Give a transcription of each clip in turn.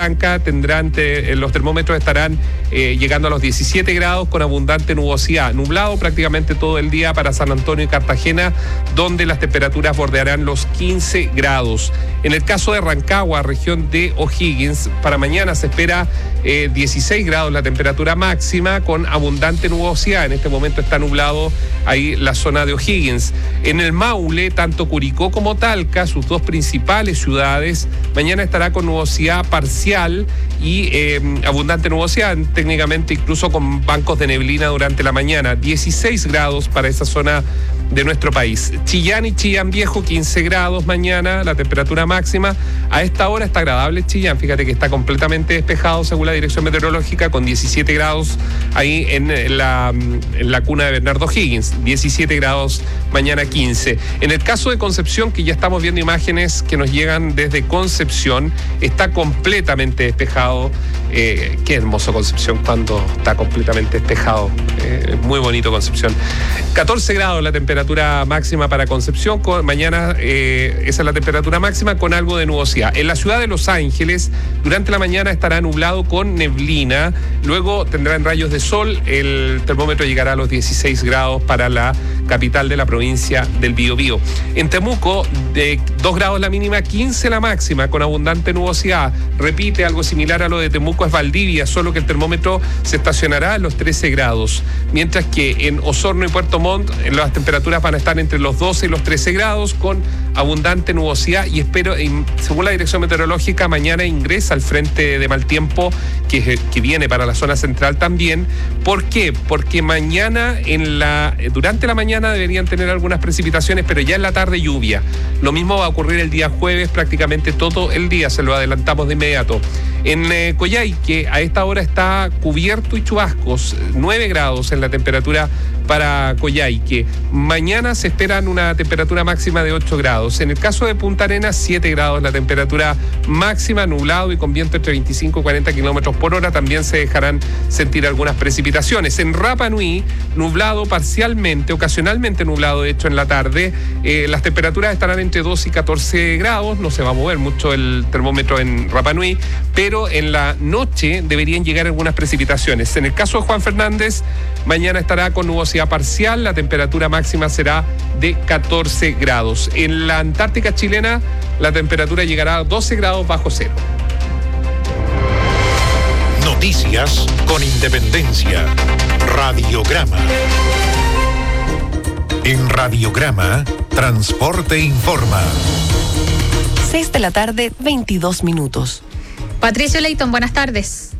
Los termómetros estarán llegando a los 17 grados con abundante nubosidad. Nublado prácticamente todo el día para San Antonio y Cartagena, donde las temperaturas bordearán los 15 grados. En el caso de Rancagua, región de O'Higgins, para mañana se espera 16 grados la temperatura máxima con abundante nubosidad. En este momento está nublado ahí la zona de O'Higgins. En el Maule, tanto Curicó como Talca, sus dos principales ciudades, mañana estará con nubosidad parcial y abundante nubosidad, técnicamente incluso con bancos de neblina durante la mañana. 16 grados para esa zona de nuestro país. Chillán y Chillán Viejo, 15 grados mañana, la temperatura máxima. A esta hora está agradable Chillán, fíjate que está completamente despejado según la dirección meteorológica, con 17 grados ahí en la cuna de Bernardo Higgins. 17 grados mañana, 15. En el caso de Concepción, que ya estamos viendo imágenes que nos llegan desde Concepción, está completamente despejado. Qué hermoso Concepción cuando está completamente despejado. Muy bonito Concepción. 14 grados la temperatura máxima para Concepción. Mañana esa es la temperatura máxima con algo de nubosidad. En la ciudad de Los Ángeles, durante la mañana estará nublado con neblina. Luego tendrán rayos de sol. El termómetro llegará a los 16 grados para la capital de la provincia del Biobío. En Temuco, de 2 grados la mínima, 15 la máxima, con abundante nubosidad. Repite, algo similar a lo de Temuco es Valdivia, solo que el termómetro se estacionará en los 13 grados. Mientras que en Osorno y Puerto Montt las temperaturas van a estar entre los 12 y los 13 grados, con abundante nubosidad, y según la dirección meteorológica, mañana ingresa el frente de mal tiempo que viene para la zona central también. ¿Por qué? Porque mañana durante la mañana deberían tener algunas precipitaciones, pero ya en la tarde lluvia. Lo mismo va a ocurrir el día jueves, prácticamente todo el día, se lo adelantamos de inmediato. En Coyhaique, a esta hora está cubierto y chubascos, 9 grados en la temperatura para Coyhaique. Mañana se esperan una temperatura máxima de 8 grados. En el caso de Punta Arenas, 7 grados la temperatura máxima, nublado y con viento entre 25 y 40 kilómetros por hora. También se dejarán sentir algunas precipitaciones. En Rapa Nui, nublado parcialmente, ocasionalmente nublado, de hecho, en la tarde. Las temperaturas estarán entre 2 y 14 grados. No se va a mover mucho el termómetro en Rapa Nui, pero en la noche deberían llegar algunas precipitaciones. En el caso de Juan Fernández, mañana estará con nubosidad parcial, la temperatura máxima será de 14 grados. En la Antártica chilena, la temperatura llegará a 12 grados bajo cero. Noticias con Independencia. Radiograma. En Radiograma, Transporte Informa. 6 de la tarde, 22 minutos. Patricio Leighton, buenas tardes.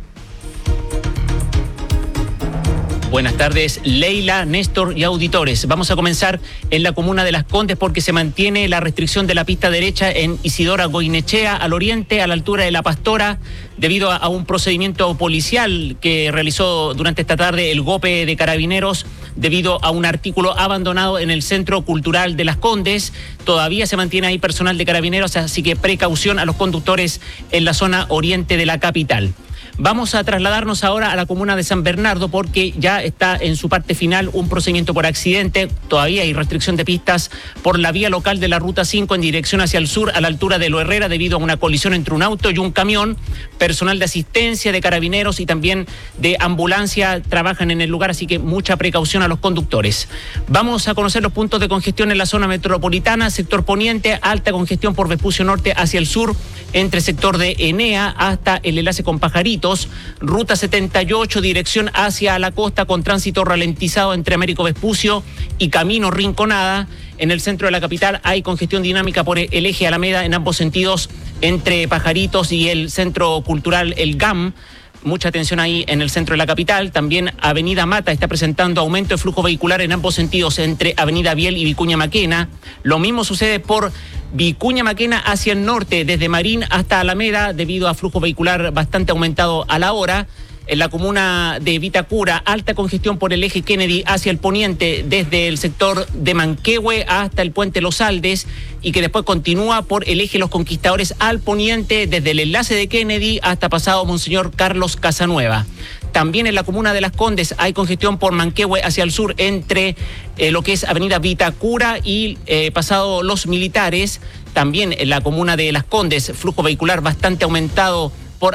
Buenas tardes, Leila, Néstor y auditores. Vamos a comenzar en la comuna de Las Condes porque se mantiene la restricción de la pista derecha en Isidora Goinechea, al oriente, a la altura de La Pastora, debido a un procedimiento policial que realizó durante esta tarde el GOPE de Carabineros debido a un artículo abandonado en el Centro Cultural de Las Condes. Todavía se mantiene ahí personal de Carabineros, así que precaución a los conductores en la zona oriente de la capital. Vamos a trasladarnos ahora a la comuna de San Bernardo porque ya está en su parte final un procedimiento por accidente. Todavía hay restricción de pistas por la vía local de la Ruta 5 en dirección hacia el sur, a la altura de Lo Herrera, debido a una colisión entre un auto y un camión. Personal de asistencia, de Carabineros y también de ambulancia trabajan en el lugar, así que mucha precaución a los conductores. Vamos a conocer los puntos de congestión en la zona metropolitana. Sector poniente, alta congestión por Vespucio Norte hacia el sur, entre sector de Enea hasta el enlace con Pajaritos. Ruta 78, dirección hacia la costa, con tránsito ralentizado entre Américo Vespucio y Camino Rinconada. En el centro de la capital hay congestión dinámica por el eje Alameda en ambos sentidos, entre Pajaritos y el Centro Cultural El GAM. Mucha atención ahí en el centro de la capital. También Avenida Mata está presentando aumento de flujo vehicular en ambos sentidos, entre Avenida Biel y Vicuña Maquena. Lo mismo sucede por Vicuña Maquena hacia el norte, desde Marín hasta Alameda, debido a flujo vehicular bastante aumentado a la hora. En la comuna de Vitacura, alta congestión por el eje Kennedy hacia el poniente, desde el sector de Manquehue hasta el puente Los Aldes, y que después continúa por el eje Los Conquistadores al poniente, desde el enlace de Kennedy hasta pasado Monseñor Carlos Casanueva. También en la comuna de Las Condes hay congestión por Manquehue hacia el sur, entre lo que es Avenida Vitacura y pasado Los Militares. También en la comuna de Las Condes, flujo vehicular bastante aumentado